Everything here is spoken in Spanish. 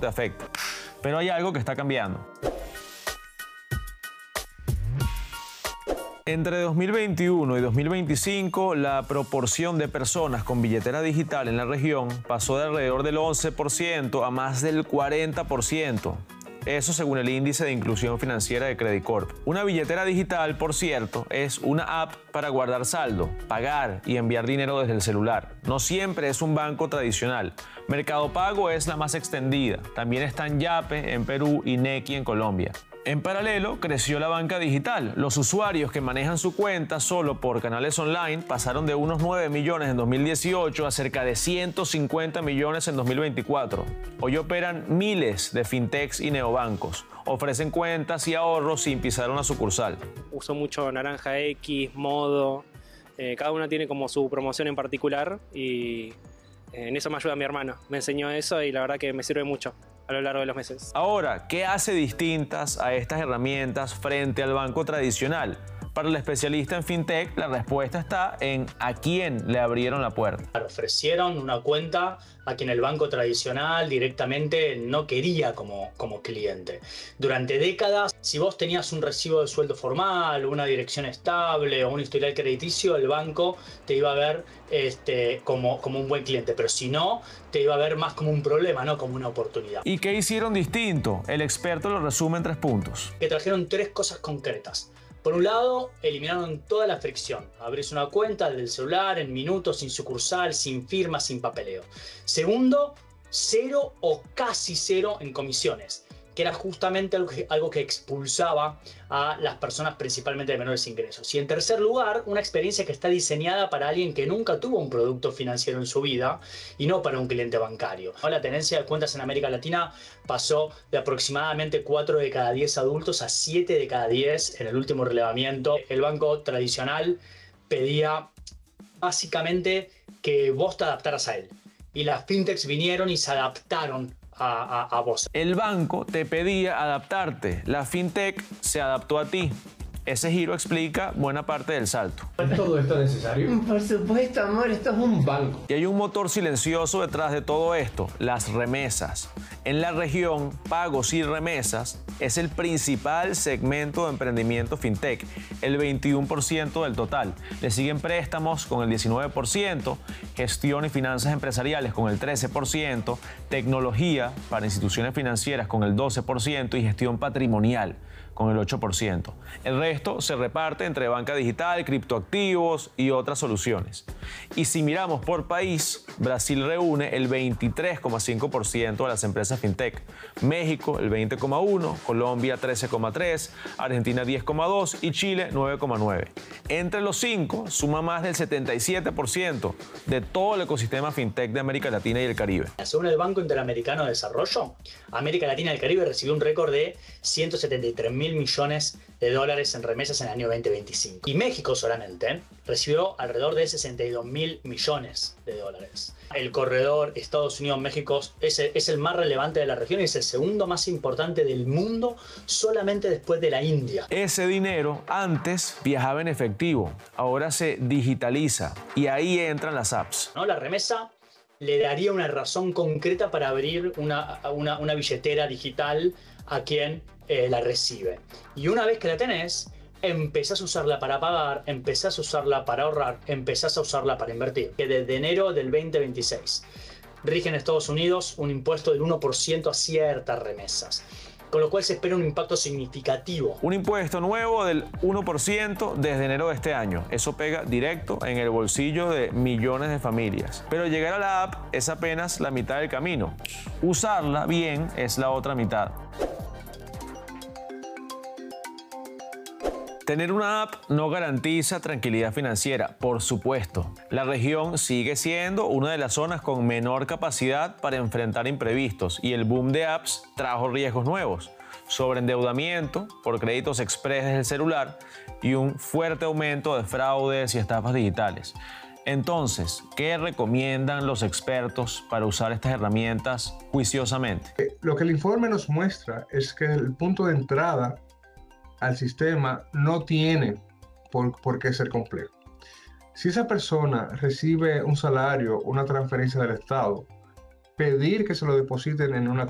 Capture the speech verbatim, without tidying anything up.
te afecta. Pero hay algo que está cambiando. Entre dos mil veintiuno y dos mil veinticinco, la proporción de personas con billetera digital en la región pasó de alrededor del once por ciento a más del cuarenta por ciento. Eso según el índice de inclusión financiera de Credit Corp. Una billetera digital, por cierto, es una app para guardar saldo, pagar y enviar dinero desde el celular. No siempre es un banco tradicional. Mercado Pago es la más extendida. También están Yape en Perú y Nequi en Colombia. En paralelo, creció la banca digital. Los usuarios que manejan su cuenta solo por canales online pasaron de unos nueve millones en dos mil dieciocho a cerca de ciento cincuenta millones en dos mil veinticuatro. Hoy operan miles de fintechs y neobancos. Ofrecen cuentas y ahorros sin pisar una sucursal. Uso mucho Naranja X, Modo. Eh, cada una tiene como su promoción en particular y en eso me ayuda mi hermano. Me enseñó eso y la verdad que me sirve mucho a lo largo de los meses. Ahora, ¿qué hace distintas a estas herramientas frente al banco tradicional? Para el especialista en fintech, la respuesta está en a quién le abrieron la puerta. Ofrecieron una cuenta a quien el banco tradicional directamente no quería como, como cliente. Durante décadas, si vos tenías un recibo de sueldo formal, una dirección estable o un historial crediticio, el banco te iba a ver este, como, como un buen cliente. Pero si no, te iba a ver más como un problema, no como una oportunidad. ¿Y qué hicieron distinto? El experto lo resume en tres puntos. Que trajeron tres cosas concretas. Por un lado, eliminaron toda la fricción. Abrís una cuenta desde el celular, en minutos, sin sucursal, sin firma, sin papeleo. Segundo, cero o casi cero en comisiones, que era justamente algo que, algo que expulsaba a las personas principalmente de menores ingresos. Y en tercer lugar, una experiencia que está diseñada para alguien que nunca tuvo un producto financiero en su vida y no para un cliente bancario. La tenencia de cuentas en América Latina pasó de aproximadamente cuatro de cada diez adultos a siete de cada diez en el último relevamiento. El banco tradicional pedía básicamente que vos te adaptaras a él. Y las fintechs vinieron y se adaptaron A, a, a vos. El banco te pedía adaptarte, la fintech se adaptó a ti. Ese giro explica buena parte del salto. ¿Es todo esto necesario? Por supuesto, amor, esto es un banco. Y hay un motor silencioso detrás de todo esto, las remesas. En la región, pagos y remesas es el principal segmento de emprendimiento fintech, el veintiuno por ciento del total. Le siguen préstamos con el diecinueve por ciento, gestión y finanzas empresariales con el trece por ciento, tecnología para instituciones financieras con el doce por ciento y gestión patrimonial con el ocho por ciento. El resto se reparte entre banca digital, criptoactivos y otras soluciones. Y si miramos por país, Brasil reúne el veintitrés coma cinco por ciento de las empresas fintech, México el veinte coma uno por ciento, Colombia trece coma tres por ciento, Argentina diez coma dos por ciento y Chile nueve coma nueve por ciento. Entre los cinco suma más del setenta y siete por ciento de todo el ecosistema fintech de América Latina y el Caribe. Según el Banco Interamericano de Desarrollo, América Latina y el Caribe recibió un récord de ciento setenta y tres mil millones de dólares en remesas en el año veinte veinticinco. Y México solamente recibió alrededor de sesenta y dos mil millones de dólares. El corredor Estados Unidos-México es el, es el más relevante de la región y es el segundo más importante del mundo, solamente después de la India. Ese dinero antes viajaba en efectivo, ahora se digitaliza y ahí entran las apps. ¿No? La remesa le daría una razón concreta para abrir una, una, una billetera digital a quien eh, la recibe. Y una vez que la tenés, empezás a usarla para pagar, empezás a usarla para ahorrar, empezás a usarla para invertir. Que desde enero del veinte veintiséis rige en Estados Unidos un impuesto del uno por ciento a ciertas remesas, con lo cual se espera un impacto significativo. Un impuesto nuevo del uno por ciento desde enero de este año. Eso pega directo en el bolsillo de millones de familias. Pero llegar a la app es apenas la mitad del camino. Usarla bien es la otra mitad. Tener una app no garantiza tranquilidad financiera, por supuesto. La región sigue siendo una de las zonas con menor capacidad para enfrentar imprevistos y el boom de apps trajo riesgos nuevos, sobreendeudamiento por créditos express desde el celular y un fuerte aumento de fraudes y estafas digitales. Entonces, ¿qué recomiendan los expertos para usar estas herramientas juiciosamente? Lo que el informe nos muestra es que el punto de entrada al sistema no tiene por, por qué ser complejo. Si esa persona recibe un salario, una transferencia del Estado, pedir que se lo depositen en una